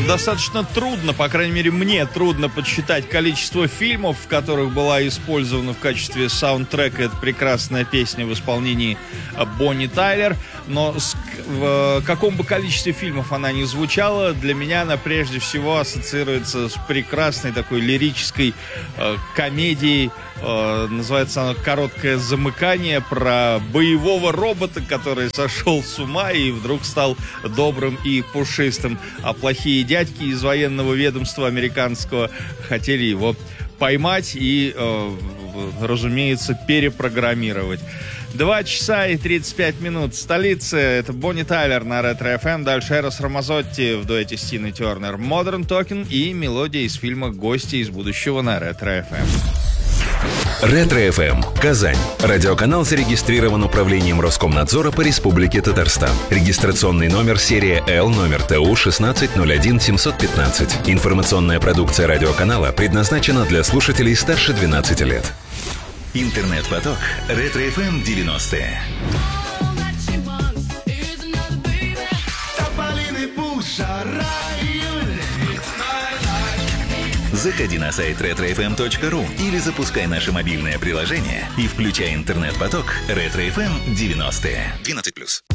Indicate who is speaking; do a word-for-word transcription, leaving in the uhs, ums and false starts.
Speaker 1: Достаточно трудно, по крайней мере мне трудно подсчитать количество фильмов, в которых была использована в качестве саундтрека эта прекрасная песня в исполнении Бонни Тайлер. Но в каком бы количестве фильмов она ни звучала, для меня она прежде всего ассоциируется с прекрасной такой лирической э, комедией. Э, называется она «Короткое замыкание», про боевого робота, который сошел с ума и вдруг стал добрым и пушистым. А плохие дядьки из военного ведомства американского хотели его поймать и, э, разумеется, перепрограммировать. Два часа и тридцать пять минут. Столица. Это Бонни Тайлер на Ретро эф эм. Дальше Эрос Рамазотти в дуэте с Тиной Тернер. Modern Talking и мелодия из фильма «Гости из будущего» на Ретро эф эм.
Speaker 2: Ретро эф эм. Казань. Радиоканал зарегистрирован управлением Роскомнадзора по Республике Татарстан. Регистрационный номер серия Л, номер Т У шестнадцать ноль один семьсот пятнадцать. Информационная продукция радиоканала предназначена для слушателей старше двенадцати лет. Интернет-поток Ретро эф эм девяностые. Заходи на сайт ретро эф эм точка ру или запускай наше мобильное приложение и включай интернет-поток Ретро эф эм девяностые. двенадцать плюс.